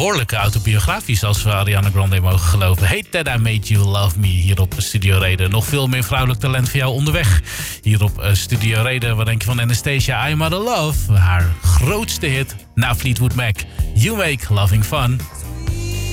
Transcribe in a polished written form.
behoorlijk autobiografisch als we Ariana Grande mogen geloven. Hate That I Made You Love Me hier op Studio Reden. Nog veel meer vrouwelijk talent voor jou onderweg. Hier op Studio Reden. Wat denk je van Anastasia, I'm Out of Love? Haar grootste hit na Fleetwood Mac. You Make Loving Fun.